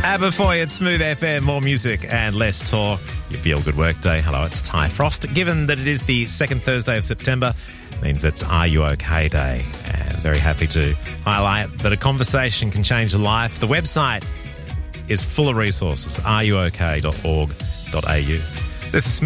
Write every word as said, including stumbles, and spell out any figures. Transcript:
ABBA for you at Smooth F M. More music and less talk. Your feel-good workday. Hello, it's Ty Frost. Given that it is the second Thursday of September, means it's Are You OK Day. And very happy to highlight that a conversation can change a life. The website is full of resources, are you ok dot org dot a u. This is